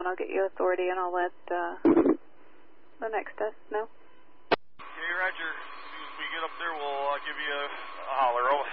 I'll get you authority and I'll let the next desk know. Okay, roger. As soon as we get up there, we'll give you a holler. Over.